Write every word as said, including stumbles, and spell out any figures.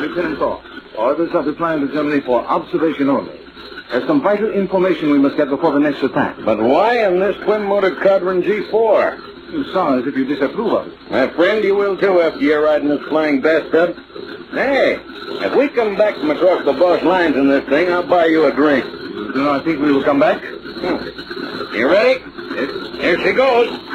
Lieutenant Thorpe. Orders are to fly into Germany for observation only. There's some vital information we must get before the next attack. But why in this twin-motored Codron G four? You sound as if you disapprove of it. My friend, you will too after you're riding this flying bathtub. Hey, if we come back from across the Bosch lines in this thing, I'll buy you a drink. You do not think we will come back? Hmm. You ready? Yes. Here she goes.